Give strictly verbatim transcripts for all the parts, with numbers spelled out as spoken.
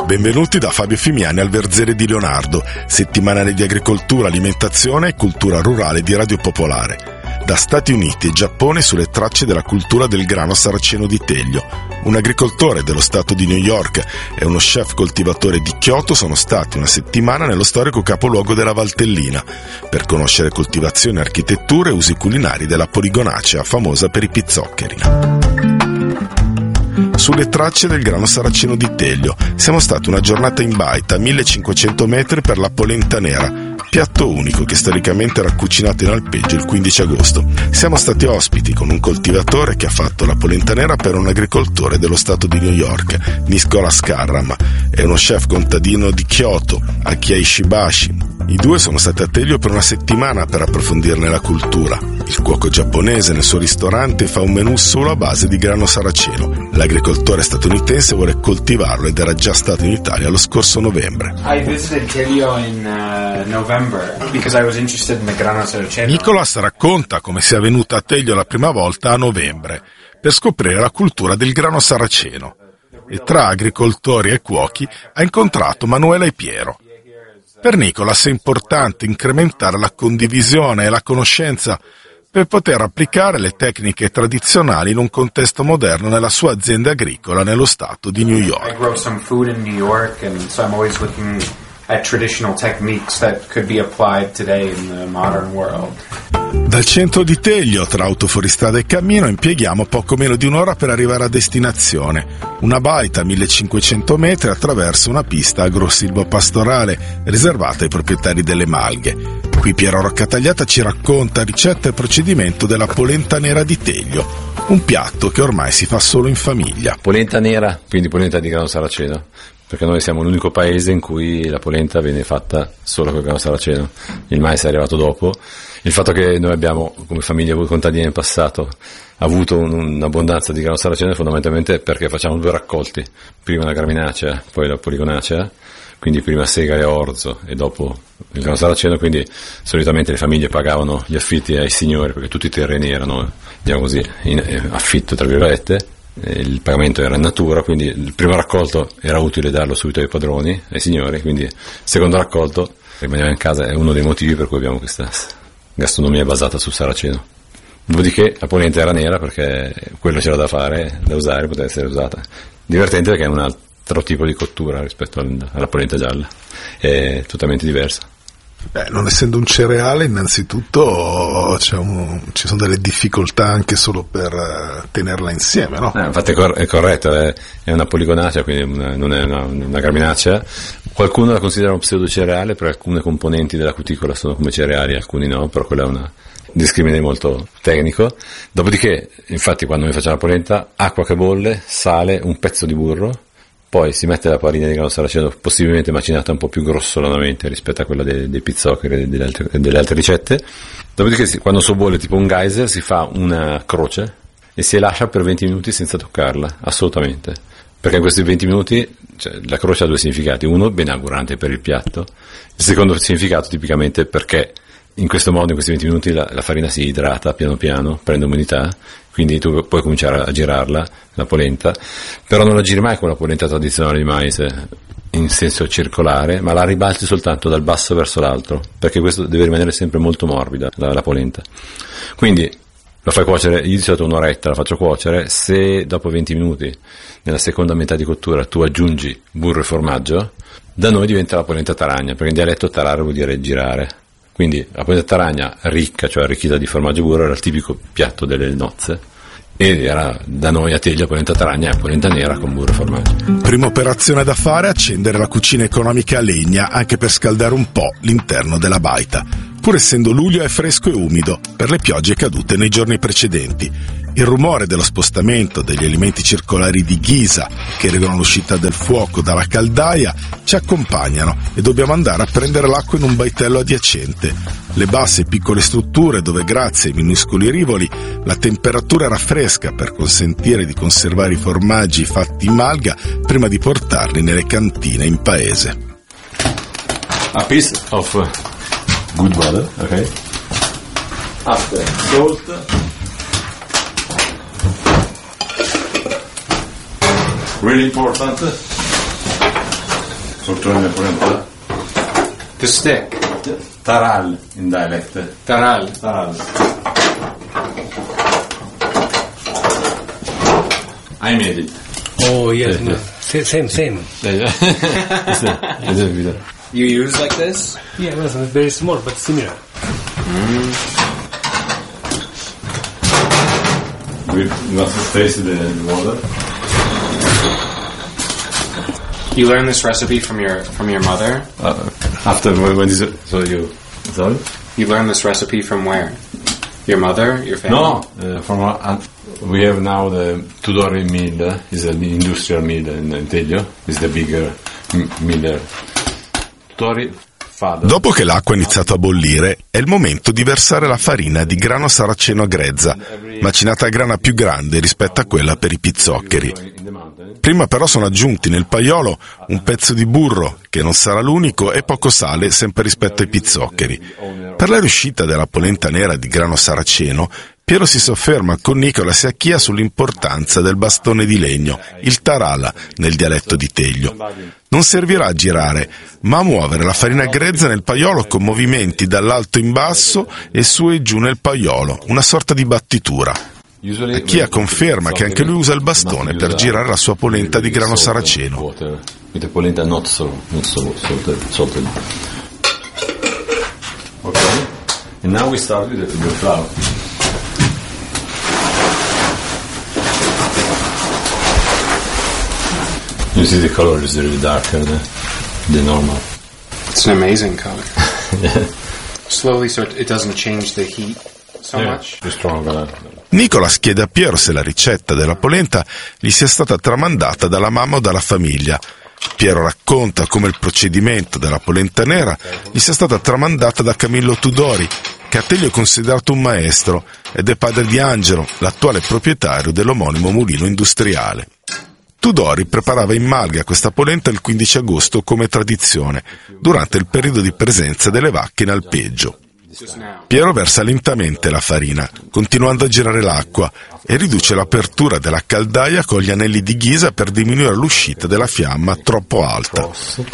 Benvenuti da Fabio Fimiani al Verzere di Leonardo, settimanale di agricoltura, alimentazione e cultura rurale di Radio Popolare. Da Stati Uniti e Giappone sulle tracce della cultura del grano saraceno di Teglio. Un agricoltore dello stato di New York e uno chef coltivatore di Kyoto sono stati una settimana nello storico capoluogo della Valtellina per conoscere coltivazione, architettura e usi culinari della Poligonacea, famosa per i pizzoccheri. Sulle tracce del grano saraceno di Teglio siamo stati una giornata in baita a millecinquecento metri per la polenta nera, piatto unico che storicamente era cucinato in alpeggio il quindici agosto. Siamo stati ospiti con un coltivatore che ha fatto la polenta nera per un agricoltore dello stato di New York, Nicolas Carram, e uno chef contadino di Kyoto, Aki Ishibashi. I due sono stati a Teglio per una settimana per approfondirne la cultura. Il cuoco giapponese nel suo ristorante fa un menù solo a base di grano saraceno. L'agricoltore statunitense vuole coltivarlo ed era già stato in Italia lo scorso novembre. I visited Teglio in uh, November because I was interested in the grano saraceno. Nicolas racconta come sia venuto a Teglio la prima volta a novembre per scoprire la cultura del grano saraceno. E tra agricoltori e cuochi ha incontrato Manuela e Piero. Per Nicolas è importante incrementare la condivisione e la conoscenza per poter applicare le tecniche tradizionali in un contesto moderno nella sua azienda agricola nello stato di New York. I grow some food in New York and so I'm always looking at traditional techniques that could be applied today in the modern world. Dal centro di Teglio, tra autofuoristrada e cammino, impieghiamo poco meno di un'ora per arrivare a destinazione. Una baita a millecinquecento metri attraverso una pista agro-silvopastorale riservata ai proprietari delle malghe. Qui Piero Roccatagliata ci racconta ricetta e procedimento della polenta nera di Teglio, un piatto che ormai si fa solo in famiglia. Polenta nera, quindi polenta di grano saraceno, perché noi siamo l'unico paese in cui la polenta viene fatta solo con il grano saraceno. Il mais è arrivato dopo. Il fatto che noi abbiamo, come famiglia contadina in passato, avuto un'abbondanza di grano saraceno è fondamentalmente perché facciamo due raccolti, prima la graminacea, poi la poligonacea, quindi prima segale e orzo e dopo il grano saraceno, quindi solitamente le famiglie pagavano gli affitti ai signori perché tutti i terreni erano, diciamo così, in affitto tra virgolette, il pagamento era in natura, quindi il primo raccolto era utile darlo subito ai padroni, ai signori, quindi il secondo raccolto rimaneva in casa, è uno dei motivi per cui abbiamo questa gastronomia basata sul saraceno. Dopodiché la polenta era nera perché quello c'era da fare, da usare, poteva essere usata. Divertente perché è un altro tipo di cottura rispetto alla polenta gialla, è totalmente diversa. Beh, non essendo un cereale, innanzitutto c'è un, ci sono delle difficoltà anche solo per tenerla insieme, no? Eh, infatti è, cor- è corretto, è, è una poligonacea, quindi una, non è una, una graminacea. Qualcuno la considera un pseudocereale, però alcune componenti della cuticola sono come cereali, alcuni no, però quella è una discrimine molto tecnico. Dopodiché, infatti, quando noi facciamo la polenta, acqua che bolle, sale, un pezzo di burro, poi si mette la farina di grano saraceno, possibilmente macinata un po' più grossolanamente rispetto a quella dei, dei pizzoccheri e delle altre, delle altre ricette. Dopodiché, quando sobbolle tipo un geyser, si fa una croce e si lascia per venti minuti senza toccarla, assolutamente. Perché in questi venti minuti, cioè, la croce ha due significati. Uno, benaugurante per il piatto. Il secondo significato, tipicamente, perché in questo modo, in questi venti minuti, la, la farina si idrata piano piano, prende umidità, quindi tu puoi cominciare a girarla, la polenta, però non la giri mai con la polenta tradizionale di mais in senso circolare, ma la ribalti soltanto dal basso verso l'alto, perché questo deve rimanere sempre molto morbida, la, la polenta. Quindi lo fai cuocere, io di solito un'oretta la faccio cuocere, se dopo venti minuti, nella seconda metà di cottura, tu aggiungi burro e formaggio, da noi diventa la polenta taragna, perché in dialetto tarare vuol dire girare. Quindi la polenta taragna ricca, cioè arricchita di formaggio e burro, era il tipico piatto delle nozze. E era da noi a Teglio polenta taragna e polenta nera con burro e formaggio. Prima operazione da fare, accendere la cucina economica a legna, anche per scaldare un po' l'interno della baita. Pur essendo luglio è fresco e umido, per le piogge cadute nei giorni precedenti. Il rumore dello spostamento degli elementi circolari di ghisa che regolano l'uscita del fuoco dalla caldaia ci accompagnano e dobbiamo andare a prendere l'acqua in un baitello adiacente. Le basse e piccole strutture dove, grazie ai minuscoli rivoli, la temperatura era fresca per consentire di conservare i formaggi fatti in malga prima di portarli nelle cantine in paese. A piece of good butter, okay. After salt, really important, Fortuna polenta. The stick. Taral in dialect. Taral. Taral. I made it. Oh yes, Yeah, yeah. same, same. You use like this? Yeah, it was very small but similar. Mm. We must taste the water. You learned this recipe from your from your mother? Uh, after when is it? So you, sorry? You learned this recipe from where? Your mother? Your family? No, uh, from uh, we have now the Tudori mill. Uh, is an industrial mill in Teglio. Is the bigger m- mill. Tudori. Dopo che l'acqua ha iniziato a bollire, è il momento di versare la farina di grano saraceno a grezza, macinata a grana più grande rispetto a quella per i pizzoccheri. Prima però sono aggiunti nel paiolo un pezzo di burro, che non sarà l'unico, e poco sale, sempre rispetto ai pizzoccheri. Per la riuscita della polenta nera di grano saraceno, Piero si sofferma con Nicolas e Achia sull'importanza del bastone di legno, il tarala, nel dialetto di Teglio. Non servirà a girare, ma a muovere la farina grezza nel paiolo con movimenti dall'alto in basso e su e giù nel paiolo, una sorta di battitura. Achia conferma che anche lui usa il bastone per girare la sua polenta di grano saraceno. Polenta not so, not so salted. Okay. And now we start with the, the flour. You see the color is really darker than the normal. It's an amazing color. Yeah. Slowly, so it doesn't change the heat so yeah, much. It's stronger. Nicolas chiede a Piero se la ricetta della polenta gli sia stata tramandata dalla mamma o dalla famiglia. Piero racconta come il procedimento della polenta nera gli sia stata tramandata da Camillo Tudori, che a Teglio è considerato un maestro ed è padre di Angelo, l'attuale proprietario dell'omonimo mulino industriale. Tudori preparava in malga questa polenta il quindici agosto come tradizione, durante il periodo di presenza delle vacche in alpeggio. Piero versa lentamente la farina, continuando a girare l'acqua, e riduce l'apertura della caldaia con gli anelli di ghisa per diminuire l'uscita della fiamma troppo alta.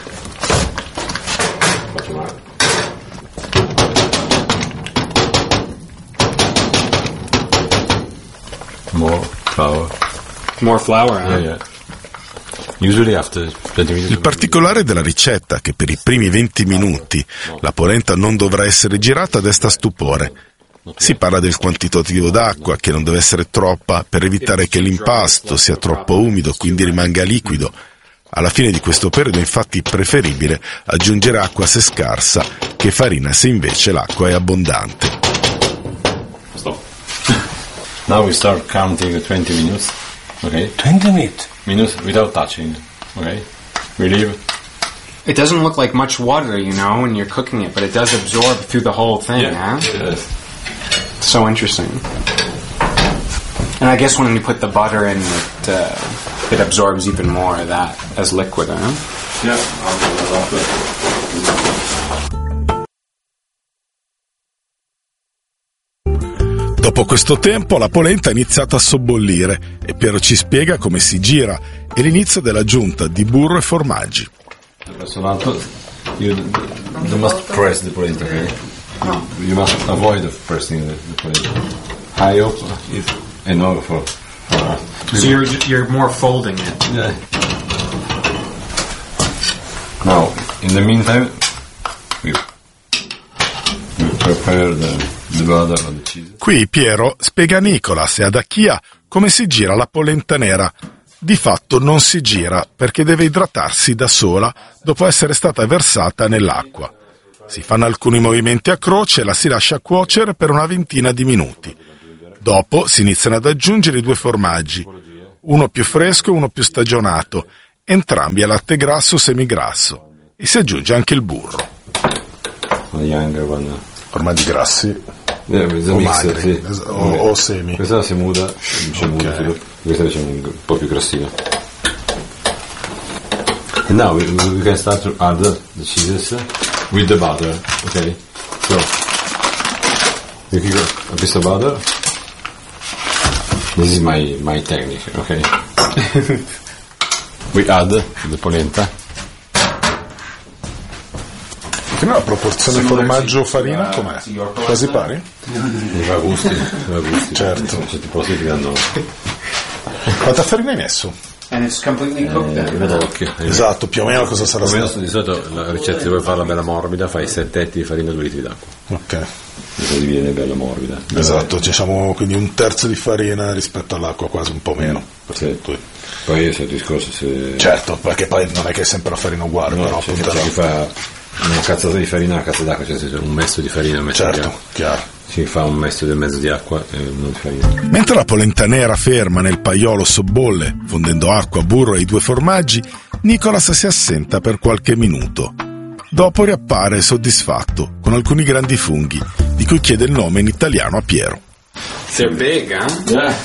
More flour. More flour, huh? Yeah, yeah. Usually after Il particolare della ricetta, che per i primi venti minuti la polenta non dovrà essere girata, desta stupore. Si parla del quantitativo d'acqua, che non deve essere troppa per evitare che l'impasto sia troppo umido, quindi rimanga liquido. Alla fine di questo periodo, infatti, è preferibile aggiungere acqua se scarsa che farina se invece l'acqua è abbondante. Stop. Now we start counting twenty minutes. Okay. twenty minutes. Minutes without touching. Okay. We leave. It doesn't look like much water, you know, when you're cooking it, but it does absorb through the whole thing, Yeah. huh? Yes. It's so interesting. And I guess when you put the butter in, it, uh, it absorbs even more of that as liquid, huh? Yeah. Dopo questo tempo la polenta ha iniziato a sobbollire e Piero ci spiega come si gira e l'inizio dell'aggiunta di burro e formaggi. You, you must press the polenta, okay? You must avoid pressing the, the polenta. High up is enough for. for So you're you're more folding it. Yeah. Now, in the meantime, we, we prepare the, the butter and the cheese. Qui Piero spiega a Nicolas e ad Achia come si gira la polenta nera. Di fatto non si gira perché deve idratarsi da sola dopo essere stata versata nell'acqua. Si fanno alcuni movimenti a croce e la si lascia cuocere per una ventina di minuti. Dopo si iniziano ad aggiungere i due formaggi, uno più fresco e uno più stagionato, entrambi a latte grasso o semigrasso, e si aggiunge anche il burro. Formaggi grassi Yeah, o magri, sì. o, o semi. Questa si muda, c'è okay. Questa c'è un po' più grassina. And now we, we can start to add the cheeses with the butter, okay? So, you give a piece of butter. This is my, my technique, okay? We add the polenta. Che no, la proporzione formaggio-farina com'è? Quasi pari? Mi fa gusti, mi fa gusti. Certo. Certi posti ti danno... Quanta farina hai messo? And it's completely cooked then. Eh, vedo occhio. Esatto, più o meno cosa sarà Più o meno stato? di solito la ricetta, se vuoi farla bella morbida, fai sette etti di farina e due litri d'acqua. Ok. Così viene bella morbida. Esatto, diciamo quindi un terzo di farina rispetto all'acqua, quasi un po' meno. Sì. Poi c'è il discorso se... Certo, perché poi non è che è sempre la farina uguale, No, però c'è, appunto c'è chi fa una cazzata di farina, una cazzata d'acqua, cioè nel senso, un messo di farina e un messo di certo, acqua. chiaro. Si fa un messo del mezzo di acqua e uno di farina. Mentre la polenta nera ferma nel paiolo sobbolle, fondendo acqua, burro e i due formaggi, Nicolas si assenta per qualche minuto. Dopo riappare soddisfatto, con alcuni grandi funghi, di cui chiede il nome in italiano a Piero. They're big, huh? Yeah.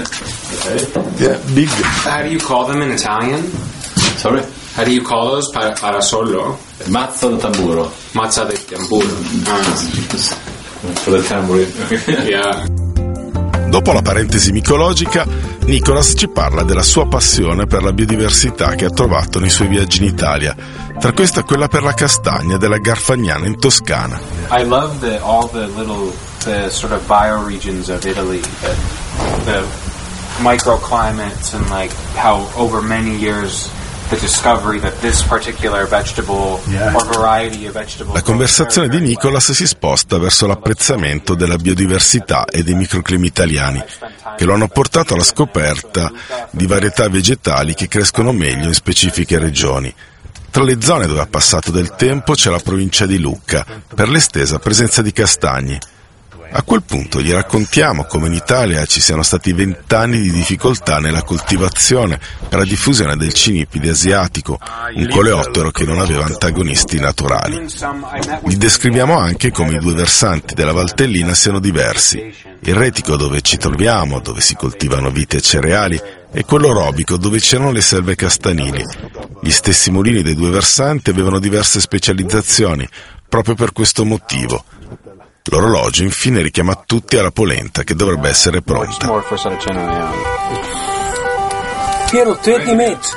Yeah, big. How do you call them in Italian? Sorry? How do you call those? Pa- parasolo? Mazza del tamburo. Mazza del tamburo. Ah. For the tambourine. Yeah. Dopo la parentesi micologica, Nicolas ci parla della sua passione per la biodiversità che ha trovato nei suoi viaggi in Italia, tra questa quella per la castagna della Garfagnana in Toscana. I love the all the little the sort of bioregions of Italy, the, the microclimates and like how over many years the discovery that this particular vegetable or variety of vegetable. La conversazione di Nicolas si sposta verso l'apprezzamento della biodiversità e dei microclimi italiani, che lo hanno portato alla scoperta di varietà vegetali che crescono meglio in specifiche regioni. Tra le zone dove ha passato del tempo c'è la provincia di Lucca, per l'estesa presenza di castagni. A quel punto gli raccontiamo come in Italia ci siano stati vent'anni di difficoltà nella coltivazione e la diffusione del cinipide asiatico, un coleottero che non aveva antagonisti naturali. Gli descriviamo anche come i due versanti della Valtellina siano diversi, il retico dove ci troviamo, dove si coltivano vite e cereali, e quello robico dove c'erano le selve castanili. Gli stessi mulini dei due versanti avevano diverse specializzazioni, proprio per questo motivo. L'orologio infine richiama tutti alla polenta che dovrebbe essere pronta. Piero, thirty minutes.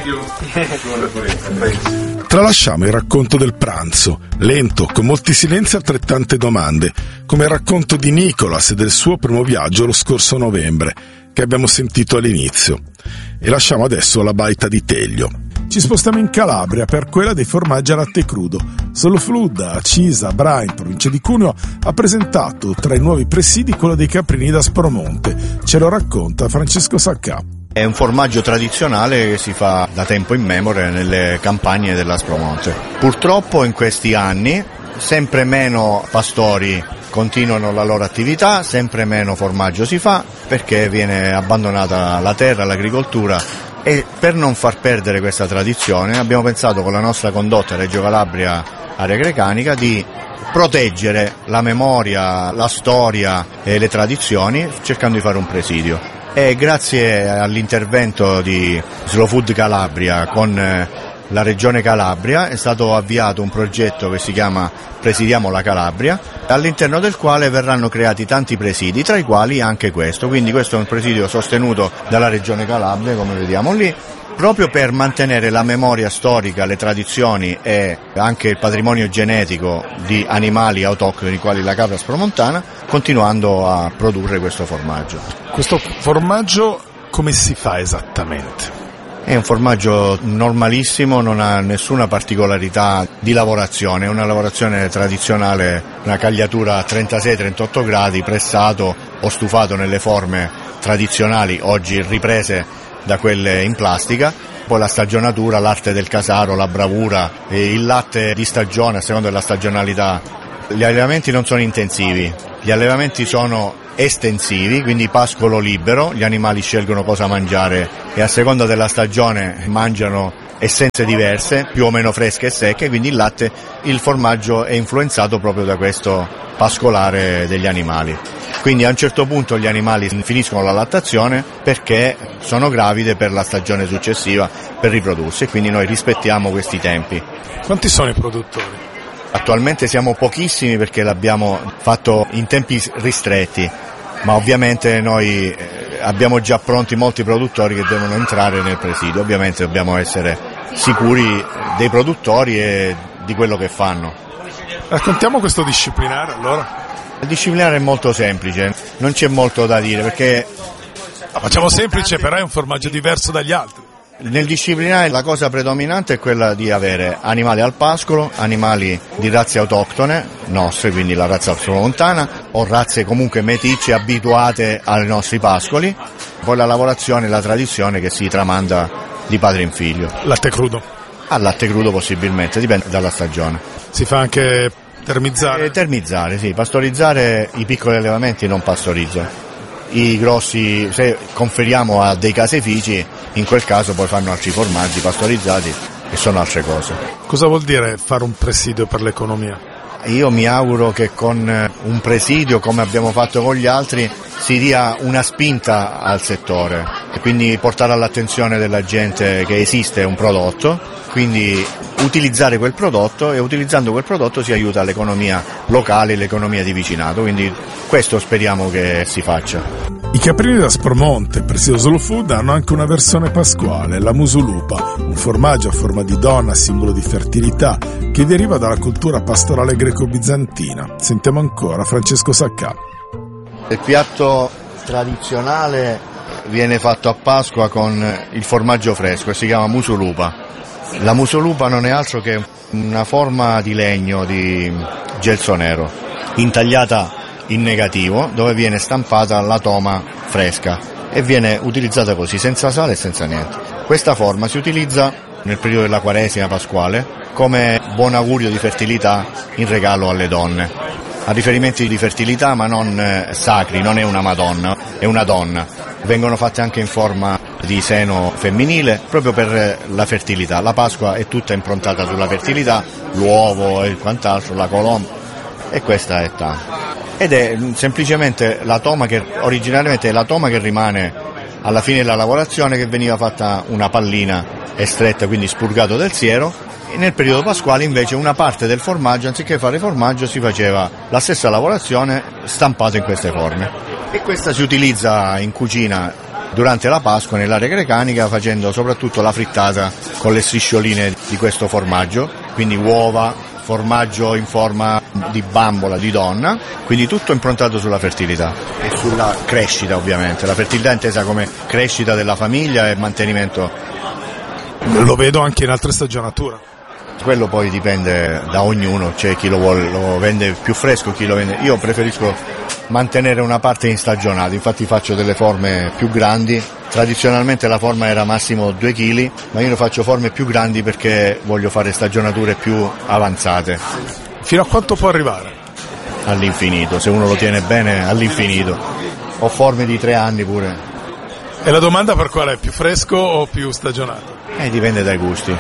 Tralasciamo il racconto del pranzo, lento, con molti silenzi e altrettante domande, come il racconto di Nicolas e del suo primo viaggio lo scorso novembre, che abbiamo sentito all'inizio. E lasciamo adesso la baita di Teglio. Ci spostiamo in Calabria per quella dei formaggi a latte crudo. Soloflud, Cisa, Bra, in provincia di Cuneo, ha presentato tra i nuovi presidi quello dei caprini da Spromonte. Ce lo racconta Francesco Saccà. È un formaggio tradizionale che si fa da tempo immemore nelle campagne della Spromonte. Purtroppo in questi anni sempre meno pastori continuano la loro attività, sempre meno formaggio si fa perché viene abbandonata la terra, l'agricoltura. E per non far perdere questa tradizione abbiamo pensato con la nostra condotta Reggio Calabria Area Grecanica di proteggere la memoria, la storia e le tradizioni cercando di fare un presidio. E grazie all'intervento di Slow Food Calabria con la Regione Calabria è stato avviato un progetto che si chiama Presidiamo la Calabria, all'interno del quale verranno creati tanti presidi, tra i quali anche questo. Quindi questo è un presidio sostenuto dalla Regione Calabria, come vediamo lì, proprio per mantenere la memoria storica, le tradizioni e anche il patrimonio genetico di animali autoctoni quali la capra spromontana, continuando a produrre questo formaggio. Questo formaggio come si fa esattamente? È un formaggio normalissimo, non ha nessuna particolarità di lavorazione, è una lavorazione tradizionale, una cagliatura a trentasei trentotto gradi, pressato o stufato nelle forme tradizionali, oggi riprese da quelle in plastica. Poi la stagionatura, l'arte del casaro, la bravura, e il latte di stagione a seconda della stagionalità. Gli allevamenti non sono intensivi, gli allevamenti sono estensivi, quindi pascolo libero, gli animali scelgono cosa mangiare e a seconda della stagione mangiano essenze diverse, più o meno fresche e secche, quindi il latte, il formaggio è influenzato proprio da questo pascolare degli animali. Quindi a un certo punto gli animali finiscono la lattazione perché sono gravide per la stagione successiva per riprodursi e quindi noi rispettiamo questi tempi. Quanti sono i produttori? Attualmente siamo pochissimi perché l'abbiamo fatto in tempi ristretti, ma ovviamente noi abbiamo già pronti molti produttori che devono entrare nel presidio. Ovviamente dobbiamo essere sicuri dei produttori e di quello che fanno. Raccontiamo questo disciplinare allora. Il disciplinare è molto semplice, non c'è molto da dire perché... La facciamo semplice, però è un formaggio diverso dagli altri. Nel disciplinare la cosa predominante è quella di avere animali al pascolo, animali di razze autoctone, nostre, quindi la razza tramontana, o razze comunque meticce abituate ai nostri pascoli, poi la lavorazione e la tradizione che si tramanda di padre in figlio. Latte crudo? Al latte crudo possibilmente, dipende dalla stagione. Si fa anche termizzare? Eh, termizzare, sì, pastorizzare i piccoli allevamenti non pastorizzano. I grossi, se conferiamo a dei caseifici, in quel caso poi fanno altri formaggi pastorizzati e sono altre cose. Cosa vuol dire fare un presidio per l'economia? Io mi auguro che con un presidio, come abbiamo fatto con gli altri, si dia una spinta al settore e quindi portare all'attenzione della gente che esiste un prodotto, quindi utilizzare quel prodotto, e utilizzando quel prodotto si aiuta l'economia locale, l'economia di vicinato, quindi questo speriamo che si faccia. I caprini d'Aspromonte, presidio Slow Food, hanno anche una versione pasquale, la musulupa, un formaggio a forma di donna, simbolo di fertilità, che deriva dalla cultura pastorale greco-bizantina. Sentiamo ancora Francesco Saccà. Il piatto tradizionale viene fatto a Pasqua con il formaggio fresco e si chiama musulupa. La musulupa non è altro che una forma di legno di gelso nero, intagliata in negativo, dove viene stampata la toma fresca e viene utilizzata così, senza sale e senza niente. Questa forma si utilizza nel periodo della Quaresima pasquale come buon augurio di fertilità in regalo alle donne. Ha riferimenti di fertilità ma non eh, sacri, non è una Madonna, è una donna. Vengono fatte anche in forma di seno femminile proprio per la fertilità. La Pasqua è tutta improntata sulla fertilità, l'uovo e quant'altro, la colomba, e questa è tanto. Ed è semplicemente la toma che originariamente è la toma che rimane alla fine della lavorazione, che veniva fatta una pallina estretta, quindi spurgato del siero, e nel periodo pasquale invece una parte del formaggio, anziché fare formaggio, si faceva la stessa lavorazione stampata in queste forme, e questa si utilizza in cucina durante la Pasqua nell'area grecanica, facendo soprattutto la frittata con le striscioline di questo formaggio, quindi uova, formaggio in forma di bambola di donna, quindi tutto improntato sulla fertilità e sulla crescita, ovviamente. La fertilità intesa come crescita della famiglia e mantenimento. Lo vedo anche in altre stagionature. Quello poi dipende da ognuno, c'è chi lo vuole, lo vende più fresco, chi lo vende. Io preferisco mantenere una parte instagionata, infatti faccio delle forme più grandi. Tradizionalmente la forma era massimo due chili, ma io ne faccio forme più grandi perché voglio fare stagionature più avanzate. Fino a quanto può arrivare? All'infinito, se uno lo tiene bene, all'infinito. Ho forme di tre anni pure. E la domanda per quale è? Più fresco o più stagionato? Eh, dipende dai gusti.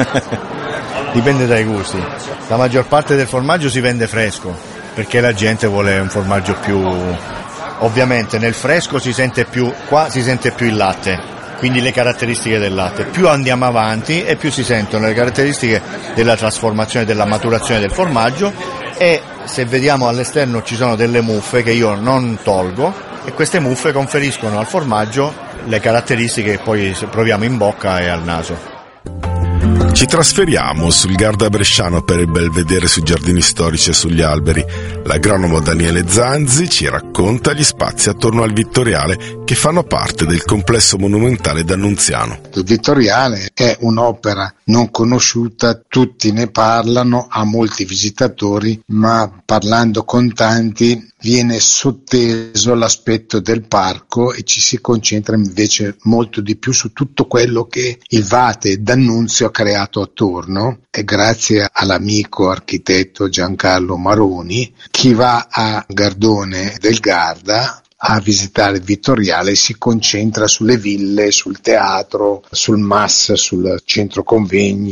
Dipende dai gusti. La maggior parte del formaggio si vende fresco, perché la gente vuole un formaggio più... Ovviamente nel fresco si sente più, qua si sente più il latte, quindi le caratteristiche del latte. Più andiamo avanti e più si sentono le caratteristiche della trasformazione, della maturazione del formaggio, e se vediamo all'esterno ci sono delle muffe che io non tolgo, e queste muffe conferiscono al formaggio le caratteristiche che poi proviamo in bocca e al naso. Ci trasferiamo sul Garda bresciano per il bel vedere sui giardini storici e sugli alberi. L'agronomo Daniele Zanzi ci racconta gli spazi attorno al Vittoriale che fanno parte del complesso monumentale d'Annunziano. Il Vittoriale è un'opera non conosciuta, tutti ne parlano, ha molti visitatori, ma parlando con tanti viene sotteso l'aspetto del parco e ci si concentra invece molto di più su tutto quello che il Vate d'Annunzio ha creato attorno, e grazie all'amico architetto Giancarlo Maroni, chi va a Gardone del Garda a visitare il Vittoriale si concentra sulle ville, sul teatro, sul M A S, sul centro convegni,